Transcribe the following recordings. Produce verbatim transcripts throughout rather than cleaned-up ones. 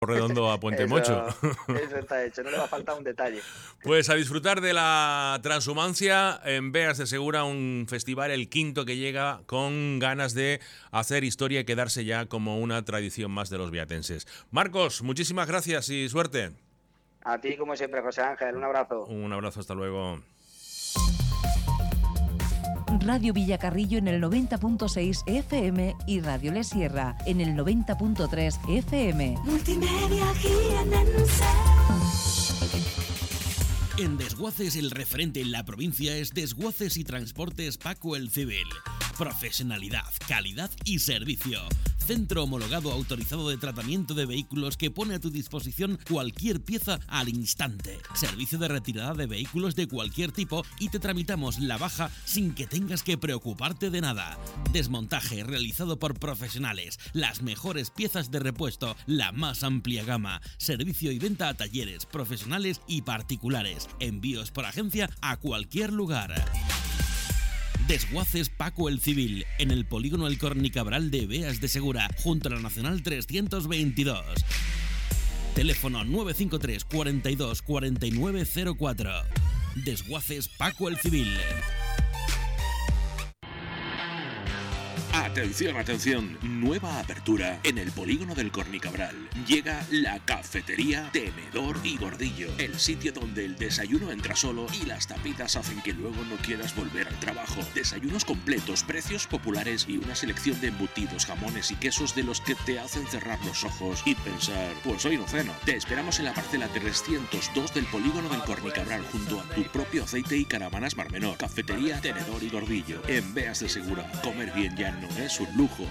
Redondo a Puente eso, Mocho. Eso está hecho, no le va a faltar un detalle. Pues a disfrutar de la transhumancia en Beas de Segura, un festival, el quinto que llega, con ganas de hacer historia y quedarse ya como una tradición más de los beatenses. Marcos, muchísimas gracias y suerte. A ti, como siempre, José Ángel, un abrazo. Un abrazo, hasta luego. Radio Villacarrillo en el noventa punto seis F M y Radio Le Sierra en el noventa punto tres F M. Multimedia Jienense. En Desguaces el referente en la provincia es Desguaces y Transportes Paco el Civil. Profesionalidad, calidad y servicio. Centro homologado autorizado de tratamiento de vehículos que pone a tu disposición cualquier pieza al instante. Servicio de retirada de vehículos de cualquier tipo y te tramitamos la baja sin que tengas que preocuparte de nada. Desmontaje realizado por profesionales. Las mejores piezas de repuesto, la más amplia gama. Servicio y venta a talleres, profesionales y particulares. Envíos por agencia a cualquier lugar. Desguaces Paco el Civil, en el polígono El Cornicabral de Beas de Segura, junto a la Nacional trescientos veintidós. Teléfono nueve cinco tres, cuarenta y dos, cuarenta y nueve cero cuatro. Desguaces Paco el Civil. Atención, atención, nueva apertura en el polígono del Cornicabral. Llega la cafetería Tenedor y Gordillo, el sitio donde el desayuno entra solo y las tapitas hacen que luego no quieras volver al trabajo. Desayunos completos, precios populares y una selección de embutidos, jamones y quesos de los que te hacen cerrar los ojos y pensar, pues hoy no ceno. Te esperamos en la parcela trescientos dos del polígono del Cornicabral, junto a tu propio aceite y caravanas Mar Menor. Cafetería Tenedor y Gordillo, en Beas de Segura. Comer bien ya no es un lujo.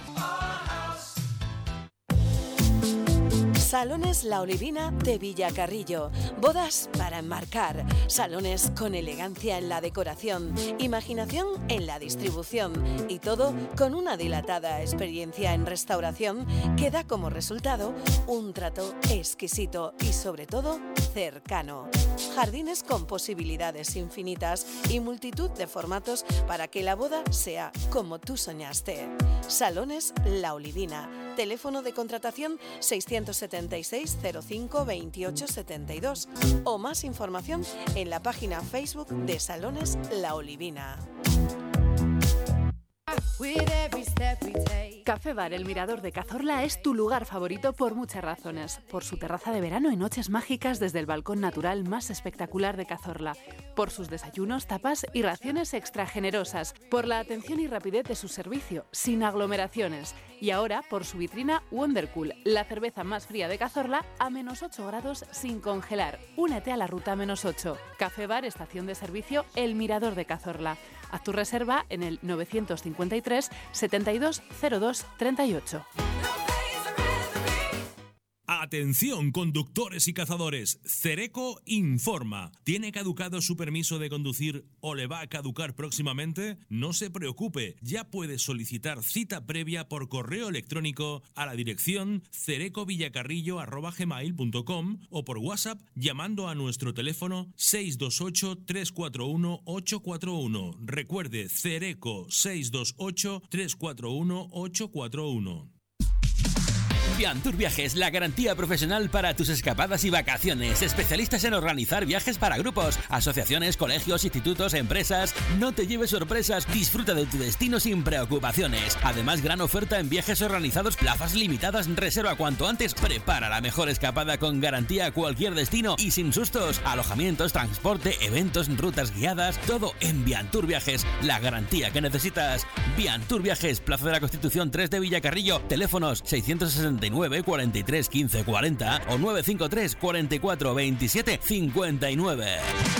Salones La Olivina de Villacarrillo. Bodas para enmarcar. Salones con elegancia en la decoración, imaginación en la distribución y todo con una dilatada experiencia en restauración que da como resultado un trato exquisito y sobre todo cercano. Jardines con posibilidades infinitas y multitud de formatos para que la boda sea como tú soñaste. Salones La Olivina. Teléfono de contratación seiscientos setenta y seis, cero cinco, veintiocho setenta y dos o más información en la página Facebook de Salones La Olivina. Café Bar El Mirador de Cazorla es tu lugar favorito por muchas razones. Por su terraza de verano y noches mágicas desde el balcón natural más espectacular de Cazorla. Por sus desayunos, tapas y raciones extra generosas. Por la atención y rapidez de su servicio, sin aglomeraciones. Y ahora por su vitrina Wondercool, la cerveza más fría de Cazorla a menos ocho grados sin congelar. Únete a la ruta menos ocho. Café Bar, estación de servicio El Mirador de Cazorla. Haz tu reserva en el novecientos cincuenta y tres, setenta y dos, cero dos, treinta y ocho. Atención, conductores y cazadores. Cereco informa. ¿Tiene caducado su permiso de conducir o le va a caducar próximamente? No se preocupe, ya puede solicitar cita previa por correo electrónico a la dirección cerecovillacarrillo arroba gmail punto com o por WhatsApp llamando a nuestro teléfono seis dos ocho, tres cuatro uno, ocho cuatro uno. Recuerde, Cereco seis dos ocho, tres cuatro uno, ocho cuatro uno. Viantur Viajes, la garantía profesional para tus escapadas y vacaciones. Especialistas en organizar viajes para grupos, asociaciones, colegios, institutos, empresas. No te lleves sorpresas, disfruta de tu destino sin preocupaciones. Además, gran oferta en viajes organizados, plazas limitadas, reserva cuanto antes. Prepara la mejor escapada con garantía a cualquier destino y sin sustos. Alojamientos, transporte, eventos, rutas guiadas, todo en Viantur Viajes, la garantía que necesitas. Viantur Viajes, Plaza de la Constitución tres de Villacarrillo. Teléfonos seiscientos sesenta y nueve, cuarenta y tres, quince, cuarenta o nueve cinco tres, cuarenta y cuatro, veintisiete, cincuenta y nueve.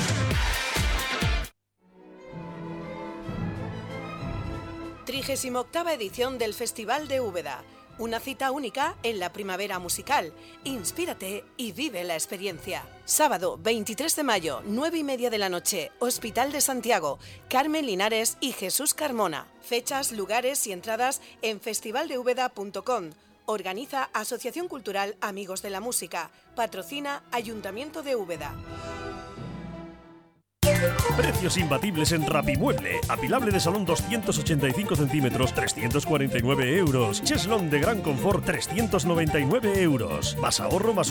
trigésima octava edición del Festival de Úbeda. Una cita única en la primavera musical. Inspírate y vive la experiencia. Sábado veintitrés de mayo, nueve y media de la noche, Hospital de Santiago, Carmen Linares y Jesús Carmona. Fechas, lugares y entradas en festival de úbeda punto com. Organiza Asociación Cultural Amigos de la Música. Patrocina Ayuntamiento de Úbeda. Precios imbatibles en Rapimueble. Apilable de salón doscientos ochenta y cinco centímetros, trescientos cuarenta y nueve euros. Cheslón de gran confort, trescientos noventa y nueve euros. Más ahorro, más